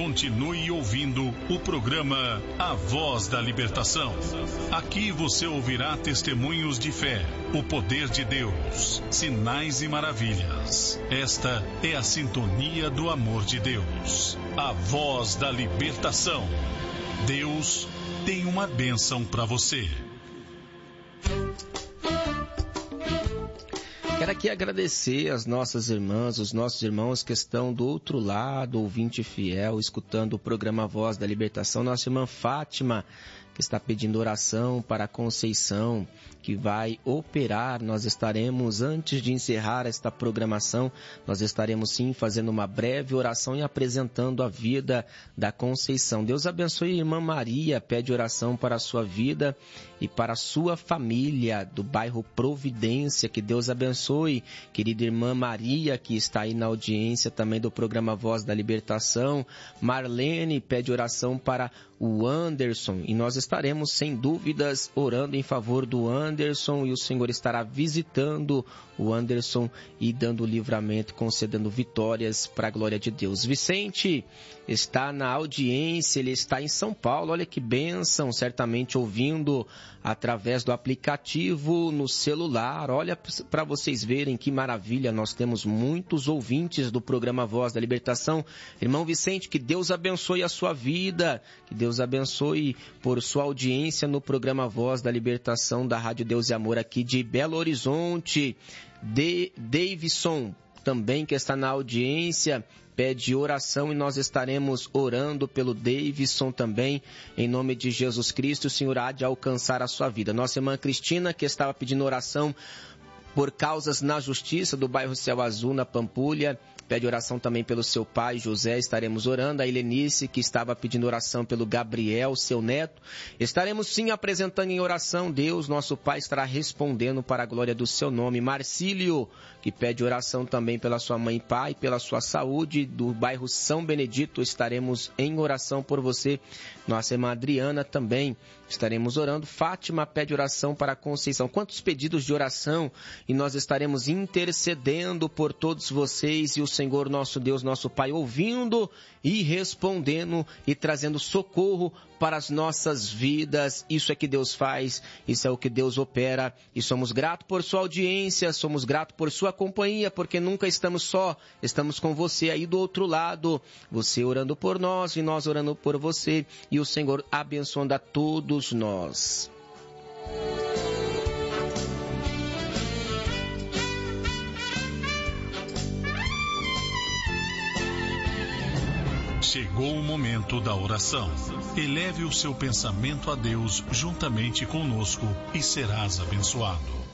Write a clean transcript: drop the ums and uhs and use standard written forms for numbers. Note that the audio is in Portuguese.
Continue ouvindo o programa A Voz da Libertação. Aqui você ouvirá testemunhos de fé, o poder de Deus, sinais e maravilhas. Esta é a sintonia do amor de Deus. A Voz da Libertação. Deus tem uma bênção para você. Quero aqui agradecer as nossas irmãs, os nossos irmãos que estão do outro lado, ouvinte fiel, escutando o programa Voz da Libertação. Nossa irmã Fátima, que está pedindo oração para a Conceição, que vai operar. Nós estaremos, antes de encerrar esta programação, nós estaremos sim fazendo uma breve oração e apresentando a vida da Conceição. Deus abençoe a irmã Maria, pede oração para a sua vida e para a sua família do bairro Providência. Que Deus abençoe, querida irmã Maria, que está aí na audiência também do programa Voz da Libertação. Marlene pede oração para o Anderson, e nós estaremos sem dúvidas orando em favor do Anderson, e o Senhor estará visitando o Anderson e dando livramento, concedendo vitórias para a glória de Deus. Vicente está na audiência, ele está em São Paulo, olha que bênção, certamente ouvindo através do aplicativo no celular. Olha para vocês verem que maravilha, nós temos muitos ouvintes do programa Voz da Libertação. Irmão Vicente, que Deus abençoe a sua vida, que Deus abençoe por sua audiência no programa Voz da Libertação da Rádio Deus e Amor aqui de Belo Horizonte. Davidson também, que está na audiência, pede oração e nós estaremos orando pelo Davidson também, em nome de Jesus Cristo. O Senhor há de alcançar a sua vida. Nossa irmã Cristina, que estava pedindo oração por causas na justiça do bairro Céu Azul, na Pampulha, pede oração também pelo seu pai José, estaremos orando. A Helenice, que estava pedindo oração pelo Gabriel, seu neto, estaremos sim apresentando em oração. Deus, nosso Pai, estará respondendo para a glória do seu nome. Marcílio, que pede oração também pela sua mãe e pai, pela sua saúde, do bairro São Benedito, estaremos em oração por você. Nossa irmã Adriana também, estaremos orando. Fátima pede oração para a Conceição. Quantos pedidos de oração, e nós estaremos intercedendo por todos vocês, e o Senhor, nosso Deus, nosso Pai, ouvindo e respondendo e trazendo socorro para as nossas vidas. Isso é que Deus faz, isso é o que Deus opera, e somos gratos por sua audiência, somos gratos por sua companhia, porque nunca estamos só, estamos com você aí do outro lado, você orando por nós e nós orando por você, e o Senhor abençoando a todos nós. Chegou o momento da oração. Eleve o seu pensamento a Deus juntamente conosco e serás abençoado.